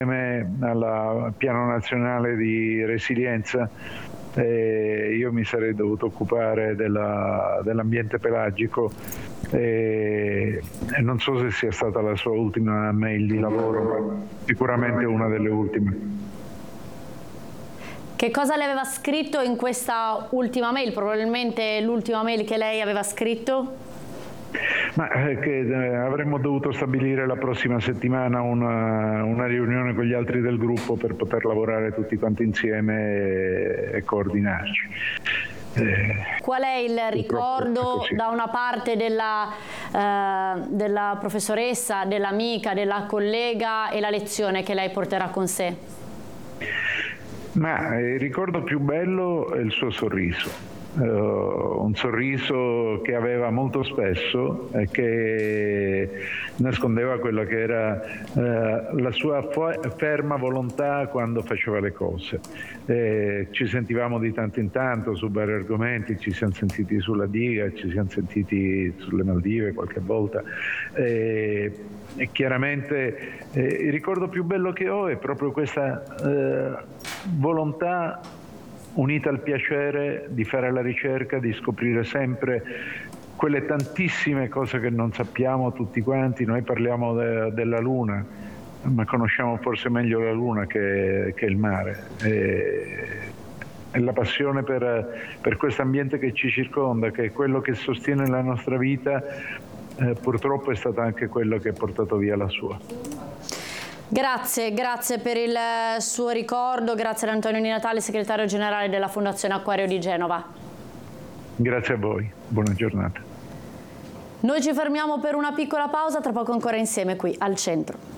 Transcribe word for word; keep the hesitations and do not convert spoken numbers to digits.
al piano nazionale di resilienza, eh, io mi sarei dovuto occupare della, dell'ambiente pelagico e, e non so se sia stata la sua ultima mail di lavoro, ma sicuramente una delle ultime. Che cosa le aveva scritto in questa ultima mail? Probabilmente l'ultima mail che lei aveva scritto? Ma eh, che eh, avremmo dovuto stabilire la prossima settimana una, una riunione con gli altri del gruppo per poter lavorare tutti quanti insieme e, e coordinarci. Eh, Qual è il ricordo da una parte della, eh, della professoressa, dell'amica, della collega e la lezione che lei porterà con sé? Ma il ricordo più bello è il suo sorriso. Uh, un sorriso che aveva molto spesso e che nascondeva quella che era uh, la sua ferma volontà quando faceva le cose. E ci sentivamo di tanto in tanto su vari argomenti, ci siamo sentiti sulla diga, ci siamo sentiti sulle Maldive qualche volta. E, e chiaramente eh, il ricordo più bello che ho è proprio questa eh, volontà unita al piacere di fare la ricerca, di scoprire sempre quelle tantissime cose che non sappiamo tutti quanti. Noi parliamo de, della Luna, ma conosciamo forse meglio la Luna che, che il mare. E, e la passione per, per questo ambiente che ci circonda, che è quello che sostiene la nostra vita, eh, purtroppo è stata anche quello che ha portato via la sua. Grazie, grazie per il suo ricordo, grazie ad Antonio Di Natale, segretario generale della Fondazione Acquario di Genova. Grazie a voi, buona giornata. Noi ci fermiamo per una piccola pausa, tra poco ancora insieme qui al centro.